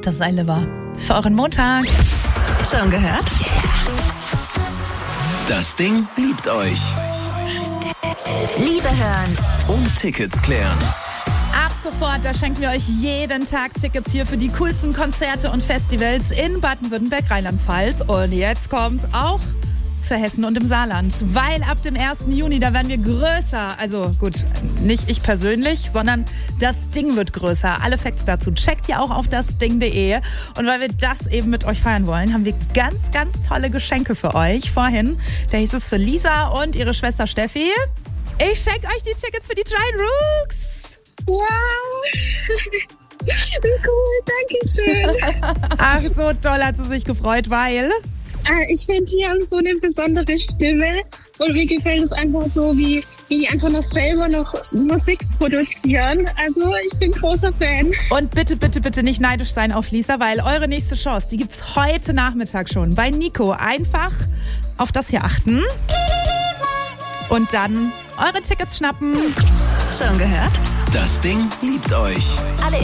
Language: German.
Dr. Seiliver für euren Montag. Schon gehört? Das Ding liebt euch. Liebe hören Und Tickets klären. Ab sofort, da schenken wir euch jeden Tag Tickets hier für die coolsten Konzerte und Festivals in Baden-Württemberg, Rheinland-Pfalz. Und jetzt kommt's auch für Hessen und im Saarland. Weil ab dem 1. Juni, da werden wir größer. Also gut, nicht ich persönlich, sondern das Ding wird größer. Alle Facts dazu checkt ihr auch auf dasding.de. Und weil wir das eben mit euch feiern wollen, haben wir ganz, ganz tolle Geschenke für euch. Vorhin, da hieß es für Lisa und ihre Schwester Steffi: Ich schenke euch die Tickets für die Giant Rooks. Wow! Wie cool, danke schön. Ach, so toll hat sie sich gefreut, weil... Ich finde, die haben so eine besondere Stimme und mir gefällt es einfach so, wie die einfach noch selber noch Musik produzieren. Also ich bin großer Fan. Und bitte, bitte, bitte nicht neidisch sein auf Lisa, weil eure nächste Chance, die gibt's heute Nachmittag schon bei Nico. Einfach auf das hier achten und dann eure Tickets schnappen. schon gehört? Das Ding liebt euch. Alle